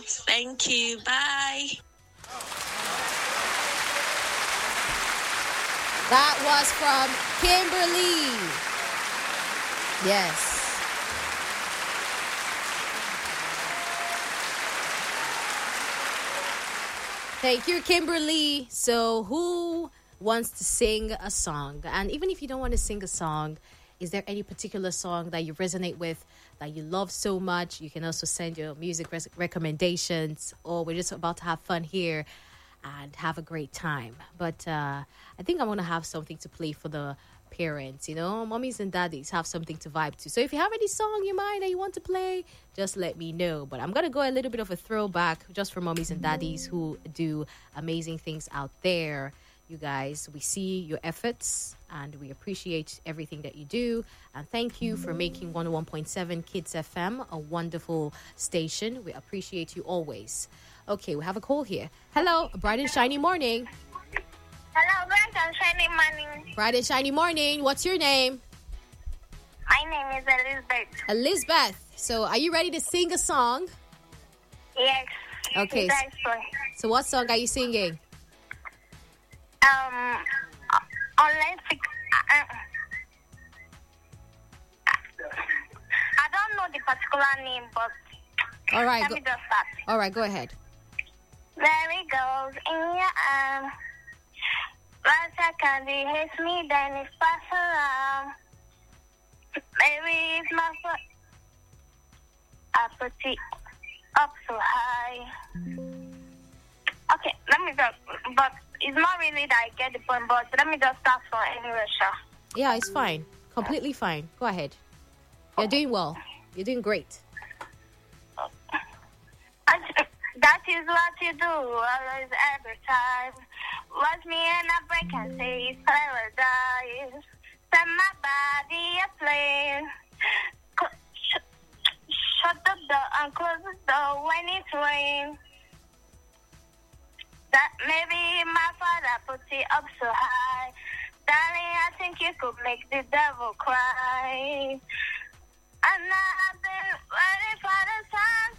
Thank you. Bye. That was from Kimberly. Yes. Thank you, Kimberly. So, who wants to sing a song? And even if you don't want to sing a song, is there any particular song that you resonate with, that you love so much? You can also send your music recommendations, or we're just about to have fun here and have a great time. But I think I want to have something to play for the parents, mommies and daddies have something to vibe to. So if you have any song you mind that you want to play, just let me know. But I'm gonna go a little bit of a throwback just for mommies and daddies who do amazing things out there. You guys, we see your efforts and we appreciate everything that you do. And thank you for making 101.7 Kids FM a wonderful station. We appreciate you always. Okay, we have a call here. Hello, bright and shiny morning. Hello, bright and shiny morning. Bright and shiny morning. What's your name? My name is Elizabeth. Elizabeth. So are you ready to sing a song? Yes. Okay. So what song are you singing? Unless I don't know the particular name, but all right, let me just start. All right, go ahead. There it goes in your arm. Last second it hits me, then it passes around. Maybe it's my foot. I put it up so high. Okay, let me just, but it's not really that I get the point, but let me just start from anywhere, sure. Yeah, it's fine. Completely fine. Go ahead. You're doing well. You're doing great. That is what you do always, every time. Watch me in a break and say it's paradise. Set my body aflame. Shut the door and close the door when it's rain. That maybe my father put it up so high. Darling, I think you could make the devil cry. And I've been waiting for the time